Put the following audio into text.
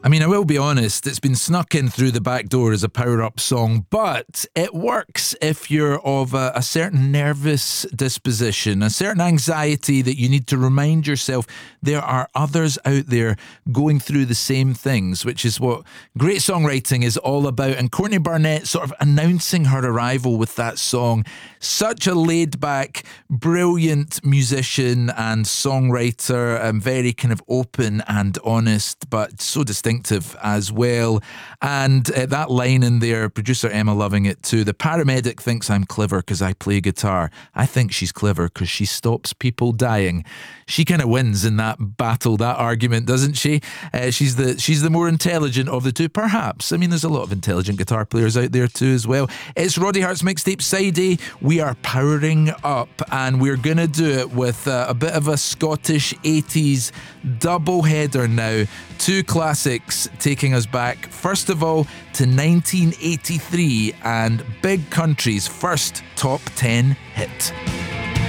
I mean, I will be honest, it's been snuck in through the back door as a power-up song, but it works if you're of a certain nervous disposition, a certain anxiety that you need to remind yourself there are others out there going through the same things, which is what great songwriting is all about. And Courtney Barnett sort of announcing her arrival with that song. Such a laid-back, brilliant musician and songwriter, very kind of open and honest, but so distinctive as well. And that line in there, producer Emma loving it too. The paramedic thinks I'm clever because I play guitar. I think she's clever because she stops people dying. She kind of wins in that battle, that argument, doesn't she? She's the more intelligent of the two, perhaps. I mean, there's a lot of intelligent guitar players out there too as well. It's Roddy Hart's Mixtape Side A. We are powering up, and we're going to do it with a bit of a Scottish 80s double header now. Two classics taking us back, first of all, to 1983 and Big Country's first top 10 hit.